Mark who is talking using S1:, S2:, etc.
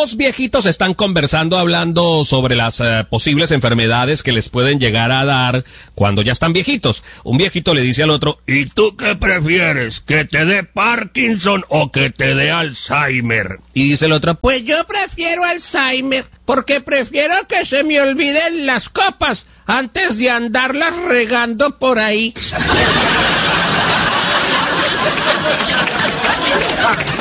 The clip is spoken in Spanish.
S1: Dos viejitos están conversando, hablando sobre las posibles enfermedades que les pueden llegar a dar cuando ya están viejitos. Un viejito le dice al otro, ¿y tú qué prefieres? ¿Que te dé Parkinson o que te dé Alzheimer? Y dice el otro,
S2: pues yo prefiero Alzheimer, porque prefiero que se me olviden las copas antes de andarlas regando por ahí.